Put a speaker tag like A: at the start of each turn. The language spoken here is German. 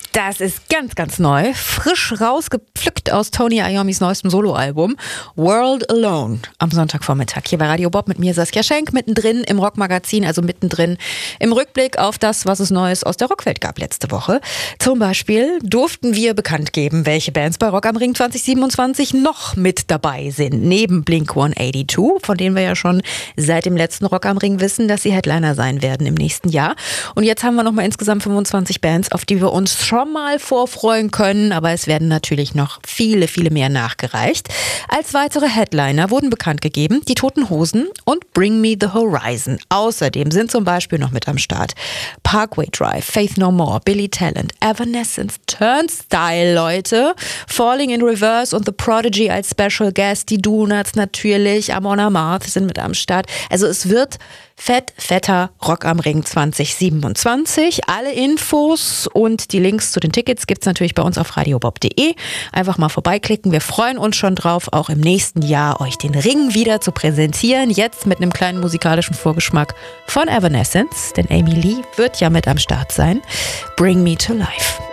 A: Das ist ganz, ganz neu, frisch rausgepflückt aus Tony Iommis neuestem Soloalbum World Alone am Sonntagvormittag hier bei Radio Bob mit mir Saskia Schenk, mittendrin im Rockmagazin, also mittendrin im Rückblick auf das, was es Neues aus der Rockwelt gab letzte Woche. Zum Beispiel durften wir bekannt geben, welche Bands bei Rock am Ring 2027 noch mit dabei sind, neben Blink-182, von denen wir ja schon seit dem letzten Rock am Ring wissen, dass sie Headliner sein werden im nächsten Jahr. Und jetzt haben wir nochmal insgesamt 25 Bands, auf die wir uns schon mal vorfreuen können, aber es werden natürlich noch viele, viele mehr nachgereicht. Als weitere Headliner wurden bekannt gegeben die Toten Hosen und Bring Me the Horizon. Außerdem sind zum Beispiel noch mit am Start Parkway Drive, Faith No More, Billy Talent, Evanescence, Turnstile, Leute, Falling in Reverse und The Prodigy als Special Guest, die Donuts natürlich, Amon Amarth sind mit am Start. Also es wird fetter Rock am Ring 2027. Alle Infos und die Links zu den Tickets gibt's natürlich bei uns auf radiobob.de. Einfach mal vorbeiklicken. Wir freuen uns schon drauf, auch im nächsten Jahr euch den Ring wieder zu präsentieren. Jetzt mit einem kleinen musikalischen Vorgeschmack von Evanescence, denn Amy Lee wird ja mit am Start sein. Bring Me to Life.